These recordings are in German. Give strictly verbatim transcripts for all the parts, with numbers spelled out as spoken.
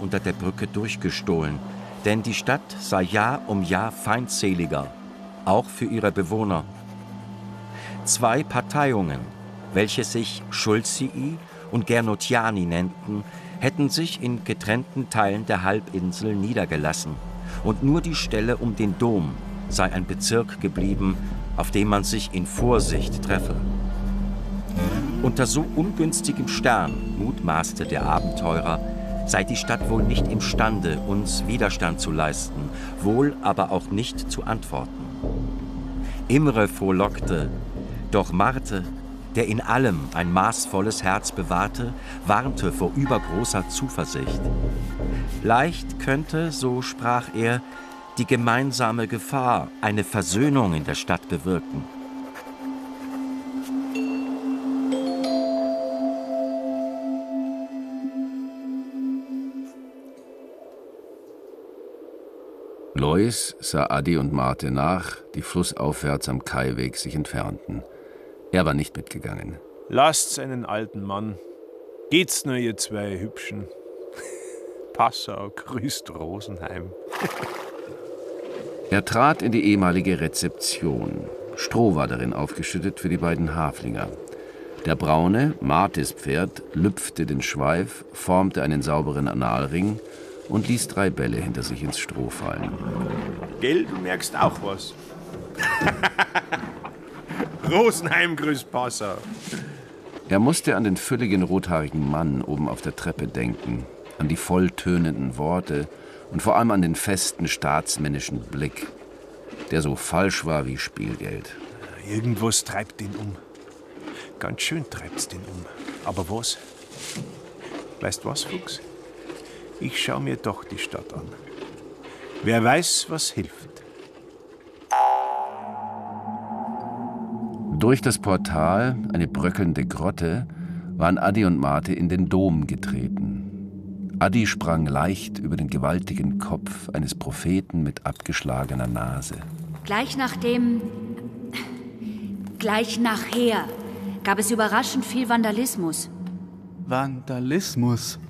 unter der Brücke durchgestohlen, denn die Stadt sei Jahr um Jahr feindseliger, auch für ihre Bewohner. Zwei Parteiungen, welche sich Schulzii und Gernot-Jani nennten, hätten sich in getrennten Teilen der Halbinsel niedergelassen, und nur die Stelle um den Dom sei ein Bezirk geblieben, auf dem man sich in Vorsicht treffe. Unter so ungünstigem Stern, mutmaßte der Abenteurer, sei die Stadt wohl nicht imstande, uns Widerstand zu leisten, wohl aber auch nicht zu antworten. Imre frohlockte, doch Marthe, der in allem ein maßvolles Herz bewahrte, warnte vor übergroßer Zuversicht. Leicht könnte, so sprach er, die gemeinsame Gefahr eine Versöhnung in der Stadt bewirken. Lois sah Adi und Marthe nach, die flussaufwärts am Kaiweg sich entfernten. Er war nicht mitgegangen. Lasst's einen alten Mann. Geht's nur, ihr zwei Hübschen. Passau grüßt Rosenheim. Er trat in die ehemalige Rezeption. Stroh war darin aufgeschüttet für die beiden Haflinger. Der braune, Marthes Pferd, lüpfte den Schweif, formte einen sauberen Analring und ließ drei Bälle hinter sich ins Stroh fallen. Gell, du merkst auch was. Rosenheim grüßt Passau. Er musste an den fülligen, rothaarigen Mann oben auf der Treppe denken, an die volltönenden Worte und vor allem an den festen, staatsmännischen Blick, der so falsch war wie Spielgeld. Irgendwas treibt ihn um. Ganz schön treibt's den um. Aber was? Weißt was, Fuchs? Ich schau mir doch die Stadt an. Wer weiß, was hilft. Durch das Portal, eine bröckelnde Grotte, waren Adi und Marthe in den Dom getreten. Adi sprang leicht über den gewaltigen Kopf eines Propheten mit abgeschlagener Nase. Gleich nach dem... Gleich nachher gab es überraschend viel Vandalismus. Vandalismus?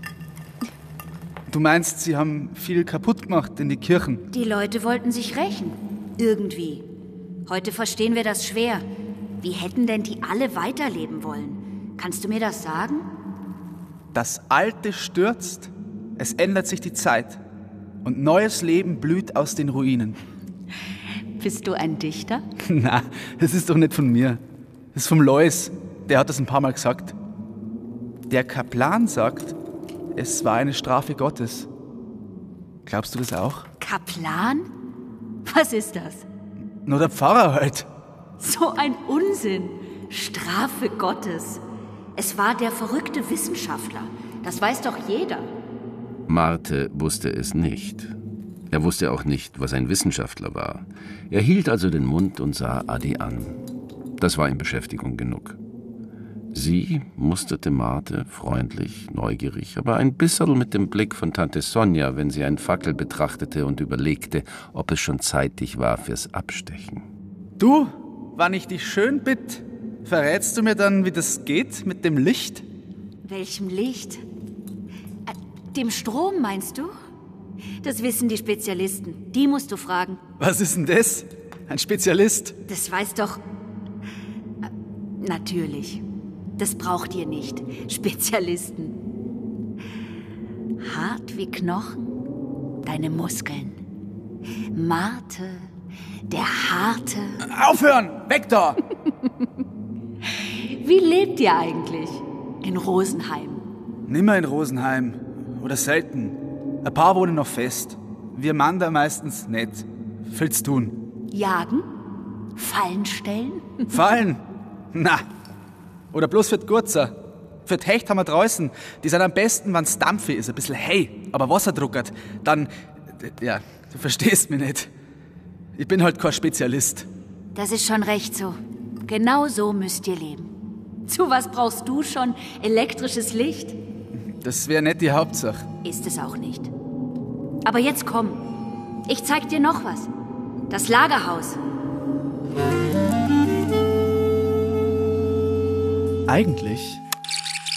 Du meinst, sie haben viel kaputt gemacht in die Kirchen? Die Leute wollten sich rächen. Irgendwie. Heute verstehen wir das schwer. Wie hätten denn die alle weiterleben wollen? Kannst du mir das sagen? Das Alte stürzt, es ändert sich die Zeit und neues Leben blüht aus den Ruinen. Bist du ein Dichter? Na, das ist doch nicht von mir. Das ist vom Lois. Der hat das ein paar Mal gesagt. Der Kaplan sagt, es war eine Strafe Gottes. Glaubst du das auch? Kaplan? Was ist das? Nur der Pfarrer halt. So ein Unsinn. Strafe Gottes. Es war der verrückte Wissenschaftler. Das weiß doch jeder. Marthe wusste es nicht. Er wusste auch nicht, was ein Wissenschaftler war. Er hielt also den Mund und sah Adi an. Das war ihm Beschäftigung genug. Sie musterte Marthe freundlich, neugierig, aber ein bisserl mit dem Blick von Tante Sonja, wenn sie einen Fackel betrachtete und überlegte, ob es schon zeitig war fürs Abstechen. Du, wann ich dich schön bitt, verrätst du mir dann, wie das geht mit dem Licht? Welchem Licht? Dem Strom, meinst du? Das wissen die Spezialisten. Die musst du fragen. Was ist denn das? Ein Spezialist? Das weiß doch... Natürlich. Das braucht ihr nicht. Spezialisten. Hart wie Knochen, deine Muskeln. Marthe, der harte... Aufhören! Weg da! Wie lebt ihr eigentlich in Rosenheim? Nimmer in Rosenheim. Oder selten. Ein paar wohnen noch fest. Wir Mander meistens nicht. Viel's tun. Jagen? Fallen stellen? Fallen? Na. Oder bloß für die Gurzer. Für die Hecht haben wir draußen. Die sind am besten, wenn's dampfig ist. Ein bisschen hey, aber Wasser druckert. Dann, ja, du verstehst mich nicht. Ich bin halt kein Spezialist. Das ist schon recht so. Genau so müsst ihr leben. Zu was brauchst du schon? Elektrisches Licht? Das wäre nicht die Hauptsache. Ist es auch nicht. Aber jetzt komm. Ich zeig dir noch was. Das Lagerhaus. Eigentlich